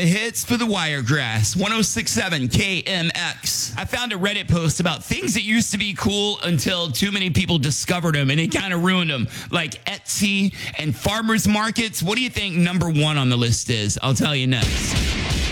hits for the Wiregrass, 1067 KMX. I found a Reddit post about things that used to be cool until too many people discovered them and it kind of ruined them, like Etsy and farmers markets. What do you think number one on the list is? I'll tell you next.